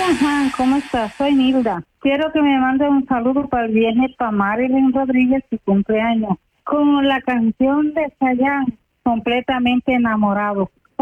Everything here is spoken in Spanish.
Ajá, ¿cómo estás? Soy Nilda. Quiero que me mande un saludo para el viernes para Marilyn Rodríguez, su cumpleaños, con la canción de Chayanne, Completamente Enamorado.